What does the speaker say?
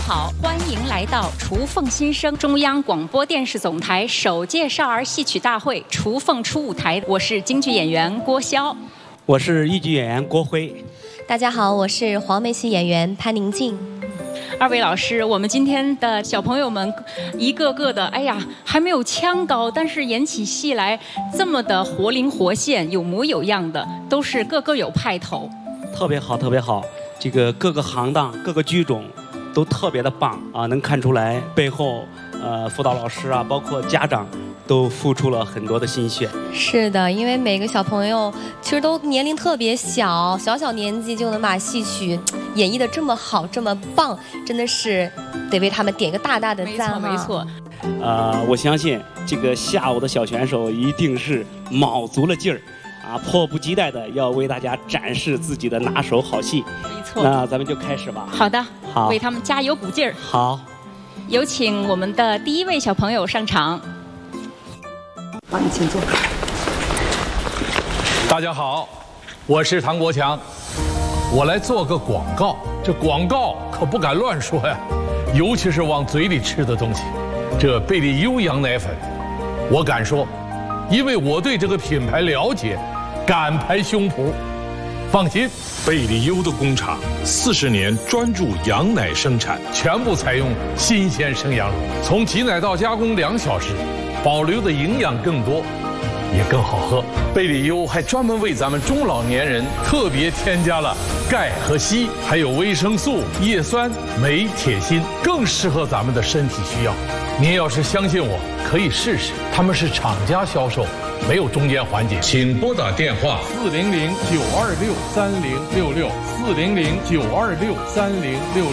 好，欢迎来到雏凤新生中央广播电视总台首届少儿戏曲大会雏凤初舞台。我是京剧演员郭潇， 我是豫剧演员郭辉。 大家好，我是黄梅戏演员潘宁静。 二位老师，我们今天的小朋友们一个个的，哎呀，还没有腔高，但是演起戏来这么的活灵活现，有模有样的，都是个个有派头。 特别好，特别好。这个各个行当、各个剧种都特别的棒啊，能看出来背后辅导老师啊，包括家长都付出了很多的心血。 是的，因为每个小朋友其实都年龄特别小，小年纪就能把戏曲演绎得这么好，这么棒，真的是得为他们点个大大的赞。 没错。 我相信这个下午的小选手一定是卯足了劲儿。迫不及待的要为大家展示自己的拿手好戏。 没错， 那咱们就开始吧。 好的， 好， 为他们加油鼓劲儿。 好， 有请我们的第一位小朋友上场。 好，你请坐。 大家好，我是唐国强，我来做个广告。这广告可不敢乱说呀，尤其是往嘴里吃的东西。这贝利优羊奶粉，我敢说，因为我对这个品牌了解，敢拍胸脯。放心， 贝利优的工厂40年专注羊奶生产， 全部采用新鲜生羊乳，从挤奶到加工2小时，保留的营养更多，也更好喝。贝利优还专门为咱们中老年人特别添加了钙和硒，还有维生素、叶酸、镁、铁、锌，更适合咱们的身体需要。您要是相信我，可以试试。他们是厂家销售，没有中间环节。 请拨打电话 400-926-3066，400-926-3066。